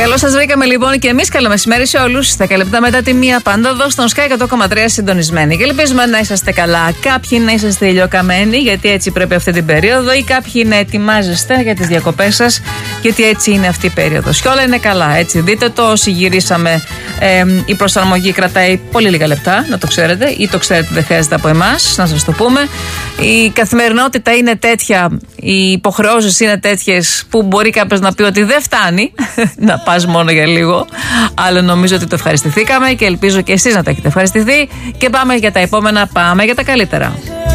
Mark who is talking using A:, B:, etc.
A: Καλώς σας βρήκαμε λοιπόν και εμείς. Καλό μεσημέρι σε όλους. 10 λεπτά μετά τη μία πάντα εδώ στον Sky 100,3 συντονισμένοι. Και ελπίζουμε να είσαστε καλά. Κάποιοι να είσαστε ηλιοκαμένοι, γιατί έτσι πρέπει αυτή την περίοδο, ή κάποιοι να ετοιμάζεστε για τις διακοπές σας, γιατί έτσι είναι αυτή η περίοδος. Και όλα είναι καλά, έτσι. Δείτε το, όσοι γυρίσαμε, η προσαρμογή κρατάει πολύ λίγα λεπτά, να το ξέρετε, ή το ξέρετε, δεν χρειάζεται από εμάς να σας το πούμε. Η καθημερινότητα είναι τέτοια, οι υποχρεώσεις είναι τέτοιες που μπορεί κάποιος να πει ότι δεν φτάνει να πας μόνο για λίγο. Αλλά νομίζω ότι το ευχαριστηθήκαμε και ελπίζω και εσείς να το έχετε ευχαριστηθεί. Και πάμε για τα επόμενα, πάμε για τα καλύτερα.